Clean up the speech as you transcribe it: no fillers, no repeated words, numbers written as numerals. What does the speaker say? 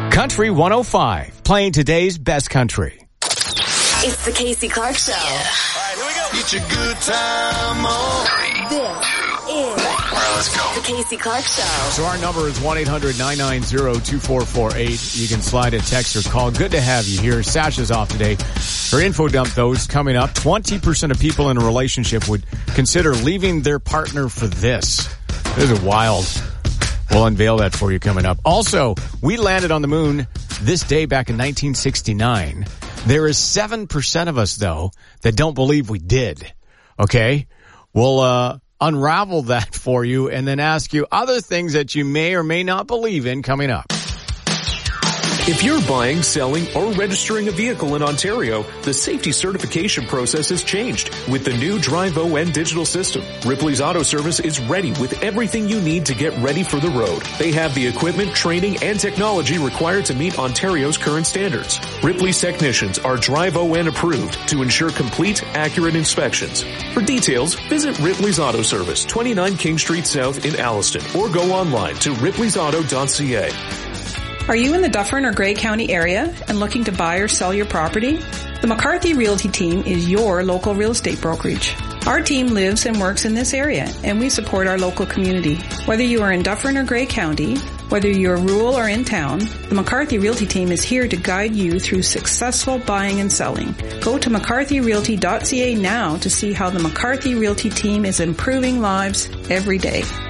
Country 105, playing today's best country. It's the Casey Clark Show. All right, here we go. Get your good time on. This is Let's go. the Casey Clark Show. So our number is 1-800-990-2448. You can slide a text or call. Good to have you here. Sasha's off today. Her info dump, though, is coming up. 20% of people in a relationship would consider leaving their partner for this. This is wild. We'll unveil that for you coming up. Also, we landed on the moon this day back in 1969. There is 7% of us, though, that don't believe we did. Okay? We'll unravel that for you and then ask you other things that you may or may not believe in coming up. If you're buying, selling, or registering a vehicle in Ontario, the safety certification process has changed. With the new DriveON digital system, Ripley's Auto Service is ready with everything you need to get ready for the road. They have the equipment, training, and technology required to meet Ontario's current standards. Ripley's technicians are DriveON approved to ensure complete, accurate inspections. For details, visit Ripley's Auto Service, 29 King Street South in Alliston, or go online to ripleysauto.ca. Are you in the Dufferin or Grey County area and looking to buy or sell your property? The McCarthy Realty team is your local real estate brokerage. Our team lives and works in this area, and we support our local community. Whether you are in Dufferin or Grey County, whether you're rural or in town, the McCarthy Realty team is here to guide you through successful buying and selling. Go to mccarthyrealty.ca now to see how the McCarthy Realty team is improving lives every day.